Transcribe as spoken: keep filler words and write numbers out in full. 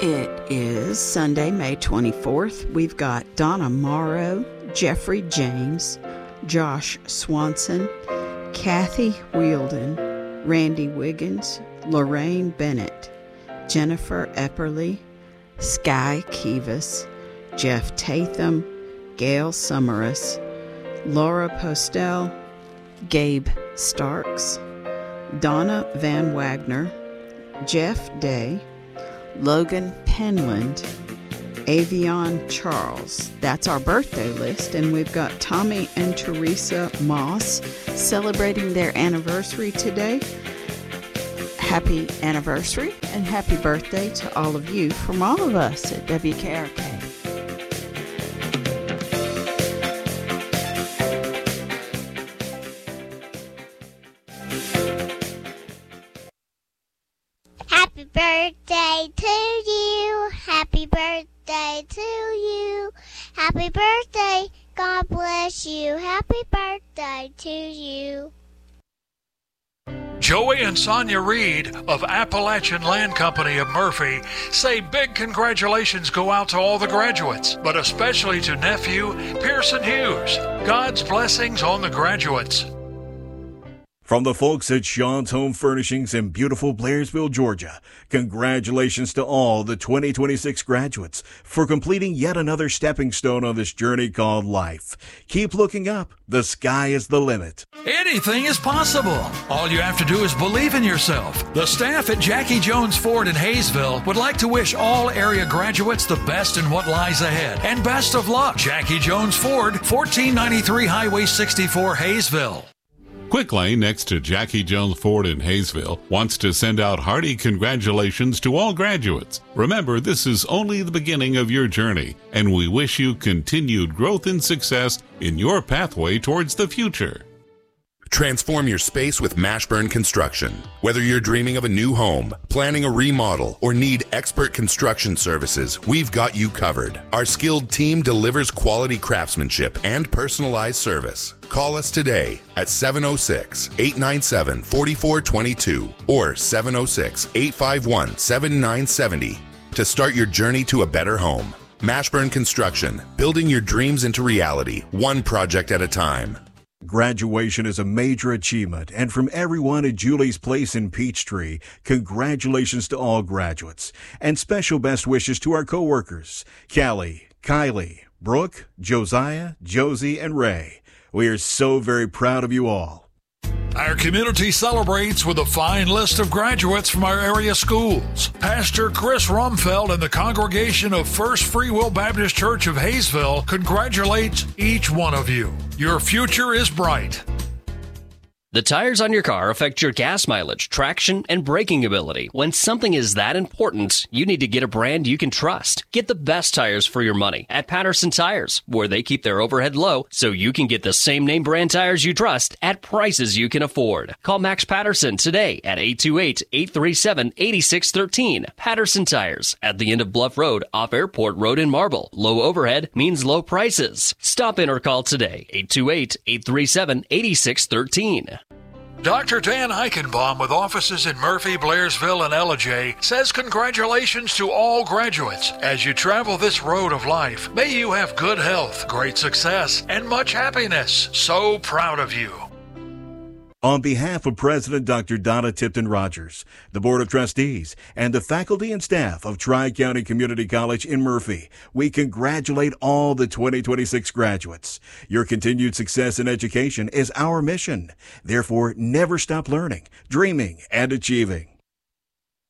It is Sunday, May twenty-fourth. We've got Donna Morrow, Jeffrey James, Josh Swanson, Kathy Wielden, Randy Wiggins, Lorraine Bennett, Jennifer Epperly, Sky Kivas, Jeff Tatham, Gail Summeris, Laura Postel, Gabe Starks, Donna Van Wagner, Jeff Day, Logan Penland, Avion Charles. That's our birthday list, and we've got Tommy and Teresa Moss celebrating their anniversary today. Happy anniversary and happy birthday to all of you from all of us at W K R K. Happy birthday to you. Happy birthday to you. Happy birthday. God bless you. Happy birthday to you. Joey and Sonia Reed of Appalachian Land Company of Murphy say big congratulations go out to all the graduates, but especially to nephew Pearson Hughes. God's blessings on the graduates. From the folks at Sean's Home Furnishings in beautiful Blairsville, Georgia, congratulations to all the twenty twenty-six graduates for completing yet another stepping stone on this journey called life. Keep looking up. The sky is the limit. Anything is possible. All you have to do is believe in yourself. The staff at Jackie Jones Ford in Hayesville would like to wish all area graduates the best in what lies ahead. And best of luck. Jackie Jones Ford, fourteen ninety-three Highway sixty-four, Hayesville. Quick Lane, next to Jackie Jones Ford in Hayesville, wants to send out hearty congratulations to all graduates. Remember, this is only the beginning of your journey, and we wish you continued growth and success in your pathway towards the future. Transform your space with Mashburn Construction. Whether you're dreaming of a new home, planning a remodel, or need expert construction services, we've got you covered. Our skilled team delivers quality craftsmanship and personalized service. Call us today at seven oh six, eight nine seven, four four two two or seven oh six, eight five one, seven nine seven zero to start your journey to a better home. Mashburn Construction, building your dreams into reality, one project at a time. Graduation is a major achievement, and from everyone at Julie's Place in Peachtree, congratulations to all graduates, and special best wishes to our coworkers, Callie, Kylie, Brooke, Josiah, Josie, and Ray. We are so very proud of you all. Our community celebrates with a fine list of graduates from our area schools. Pastor Chris Rumfeld and the congregation of First Free Will Baptist Church of Hayesville congratulates each one of you. Your future is bright. The tires on your car affect your gas mileage, traction, and braking ability. When something is that important, you need to get a brand you can trust. Get the best tires for your money at Patterson Tires, where they keep their overhead low so you can get the same name brand tires you trust at prices you can afford. Call Max Patterson today at eight two eight, eight three seven, eight six one three. Patterson Tires at the end of Bluff Road off Airport Road in Marble. Low overhead means low prices. Stop in or call today, eight two eight, eight three seven, eight six one three. Doctor Dan Eichenbaum with offices in Murphy, Blairsville, and Ellijay says congratulations to all graduates. As you travel this road of life, may you have good health, great success, and much happiness. So proud of you. On behalf of President Doctor Donna Tipton Rogers, the Board of Trustees, and the faculty and staff of Tri-County Community College in Murphy, we congratulate all the twenty twenty-six graduates. Your continued success in education is our mission. Therefore, never stop learning, dreaming, and achieving.